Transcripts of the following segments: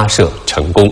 发射成功。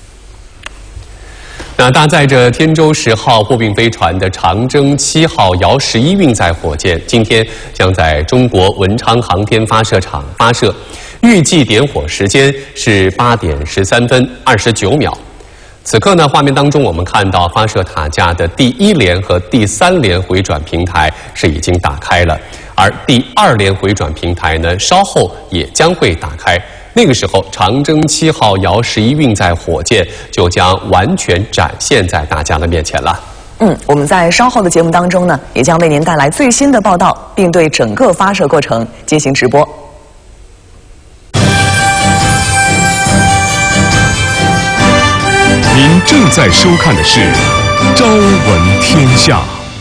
那搭载着天舟10号货运飞船的长征7号遥11运载火箭，今天将在中国文昌航天发射场发射，预计点火时间是8点13分29秒。此刻呢，画面当中我们看到发射塔架的第1连和第3连回转平台是已经打开了，而第2连回转平台呢，稍后也将会打开。那个时候，长征7号遥11运载火箭就将完全展现在大家的面前了。 我们在稍后的节目当中呢，也将为您带来最新的报道，并对整个发射过程进行直播。 您正在收看的是《朝闻天下》。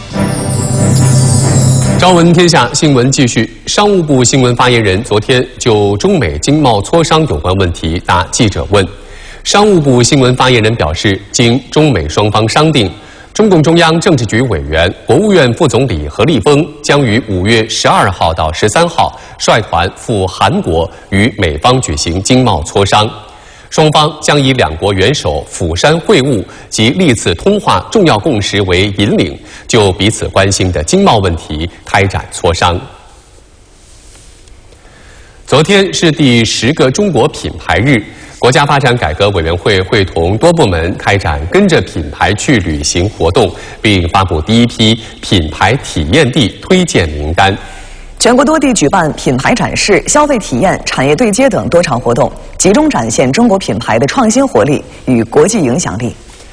朝闻天下新闻继续。商务部新闻发言人昨天就中美经贸磋商有关问题答记者问。商务部新闻发言人表示，经中美双方商定，中共中央政治局委员、国务院副总理何立峰将于5月12号到13号率团赴韩国与美方举行经贸磋商。双方将以两国元首釜山会晤及历次通话重要共识为引领，就彼此关心的经贸问题开展磋商。昨天是第10个中国品牌日，国家发展改革委员会会同多部门开展跟着品牌去旅行活动，并发布第一批品牌体验地推荐名单。 全国多地举办品牌展示、消费体验、产业对接等多场活动，集中展现中国品牌的创新活力与国际影响力。